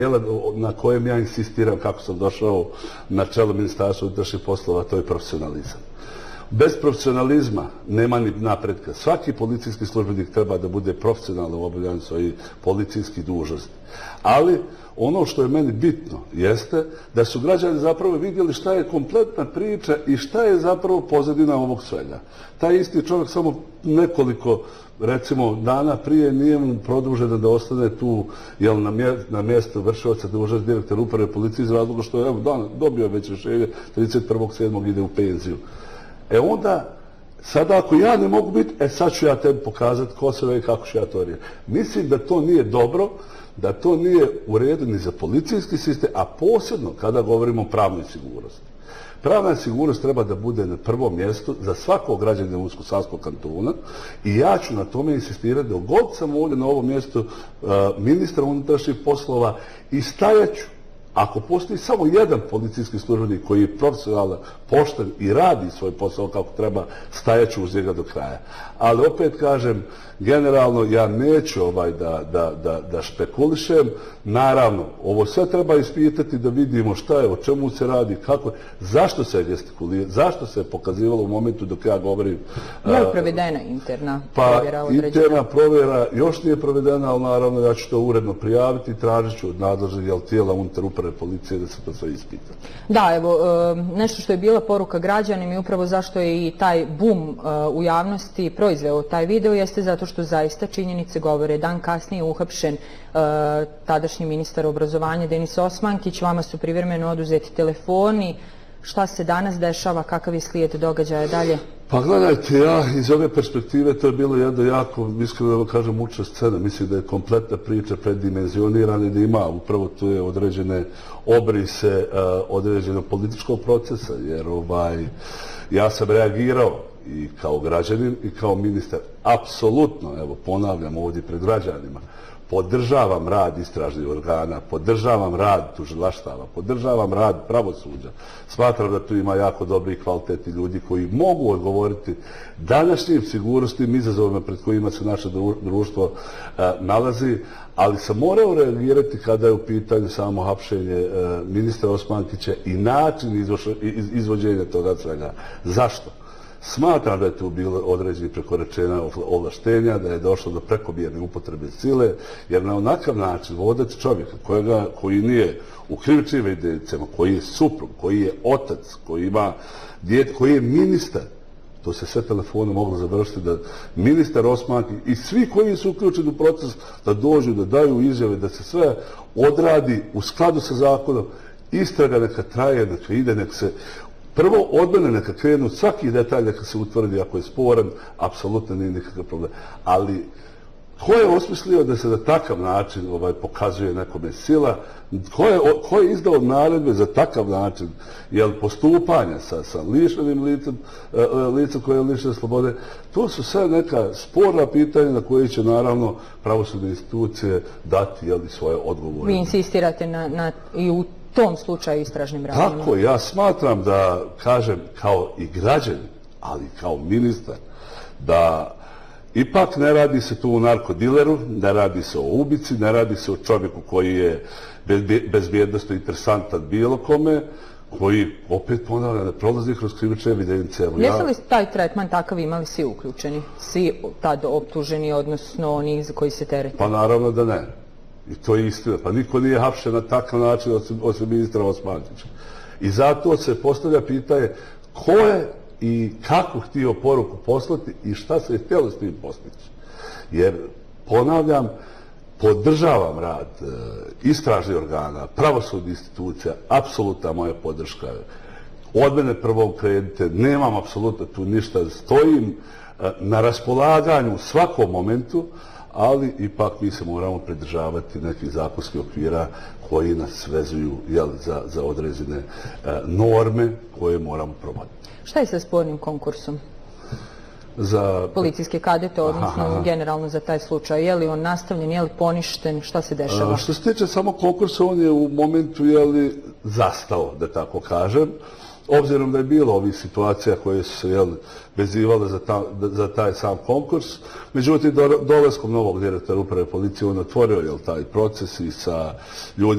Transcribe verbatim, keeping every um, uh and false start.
na kojem ja insistiram kako sam došao na čelo Ministarstva unutrašnjih poslova, to je profesionalizam. Bez profesionalizma nema ni napretka. Svaki policijski službenik treba da bude profesionalan u obavljanju svojih policijskih dužnosti. Ali ono što je meni bitno jeste da su građani zapravo vidjeli šta je kompletna priča i šta je zapravo pozadina ovog svega. Taj isti čovjek samo nekoliko recimo dana prije nije mu produženo da ostane tu jel, na, mje, na mjestu vršioca dužnosti direktora uprave policije iz razloga što je evo, dan, dobio već rješenje trideset prvog sedmog ide u penziju. E onda, sada ako ja ne mogu biti, e sad ću ja tebi pokazati ko se i kako ću ja to riješiti. Mislim da to nije dobro, da to nije u redu ni za policijski sistem, a posebno kada govorimo o pravnoj sigurnosti. Pravna sigurnost treba da bude na prvom mjestu za svakog građanina Unsko-Sanskog kantona i ja ću na tome insistirati da god sam ovdje na ovom mjestu uh, ministra unutrašnjih poslova i stajaću. Ako postoji samo jedan policijski službenik koji je profesionalan, pošten i radi svoj posao kako treba, stajaću uz njega do kraja. Ali opet kažem, generalno ja neću ovaj da, da, da, da špekulišem. Naravno, ovo sve treba ispitati da vidimo šta je, o čemu se radi, kako, zašto se gestikulira, zašto se pokazivalo u momentu dok ja govorim. Je li provedena interna pa, provjera određena? Interna provjera još nije provedena, ali naravno ja ću to uredno prijaviti i tražit ću od nadležnih jel, tijela unutar uprave policije da se to sve ispita. Da, evo, nešto što je bila poruka građanima i upravo zašto je i taj bum u javnosti proizveo taj video jeste zato što zaista činjenice govore. Dan kasnije uhapšen tadašnji ministar obrazovanja Denis Osmankić, vama su privremeno oduzeti telefoni. Šta se danas dešava, kakav je slijed događaja dalje? Pa gledajte, ja iz ove perspektive to je bilo jedno jako, iskreno da kažem, mučna scena. Mislim da je kompletna priča predimenzionirana i da ima upravo tu je određene obrise uh, određenog političkog procesa, jer ovaj, ja sam reagirao i kao građanin i kao ministar. Apsolutno, evo ponavljam ovdje pred građanima, podržavam rad istražnih organa, podržavam rad tužilaštava, podržavam rad pravosuđa. Smatram da tu ima jako dobri i kvalitetni ljudi koji mogu odgovoriti današnjim sigurnosnim izazovima pred kojima se naše društvo e, nalazi, ali sam morao reagirati kada je u pitanju samo hapšenje e, ministra Osmankića i način izvoš, iz, izvođenja toga svega. Zašto? Smatram da je tu bilo određeni prekoračenja ovlaštenja, da je došlo do prekomjerne upotrebe sile, jer na onakav način voditi čovjeka kojega, koji nije u krivičnim evidencijama, koji je suprug, koji je otac, koji ima dijete, koji je ministar, to se sve telefone moglo završiti da ministar Osmankić i svi koji su uključeni u proces da dođu, da daju izjave, da se sve odradi u skladu sa zakonom, istraga neka traje, neka ide, neka se prvo od mene neka krenu, svaki detalj neka se utvrdi ako je sporan, apsolutno nije nikakav problem. Ali ko je osmislio da se na takav način ovaj, pokazuje nekome sila, ko je, ko je izdao naredbe za takav način jel, postupanja sa, sa lišenim licem, licem koje je lišeno slobode, to su sve neka sporna pitanja na koje će naravno pravosudne institucije dati jel, svoje odgovore. Vi insistirate na, na, i u tom slučaju istražnim radnjama? Tako, ja smatram da, kažem, kao i građanin, ali kao ministar, da ipak ne radi se tu o narkodileru, ne radi se o ubici, ne radi se o čovjeku koji je bezbjednostno interesantan bilo kome, koji opet ponavlja ne prolazi kroz krivične evidencije. Jeste li taj tretman takav imali svi uključeni? Svi tad optuženi, odnosno oni za koji se terete? Pa naravno da ne. I to je istina. Pa niko nije hapšen na takav način osim, osim ministra Osmankića. I zato se postavlja pitanje ko je i kako htio poruku poslati i šta se je htjelo s tim postići. Jer, ponavljam, podržavam rad e, istražnih organa, pravosudnih institucija, apsolutna moja podrška. Od mene prvo kredite, nemam apsolutno tu ništa, stojim e, na raspolaganju u svakom momentu, ali ipak mi se moramo pridržavati nekih zakonskih okvira koji nas vezuju jel, za, za određene e, norme koje moramo provoditi. Šta je sa spornim konkursom? Za policijske kadete, odnosno aha, generalno za taj slučaj. Je li on nastavljen, je li poništen, šta se dešava? A, što se tiče samo konkursa, on je u momentu je li, zastao, da tako kažem. Obzirom da je bilo ovih situacija koje su se jel, vezivale za, ta, za taj sam konkurs, međutim, do, dolaskom novog direktora uprave policije on otvorio jel, taj proces i sa ljudima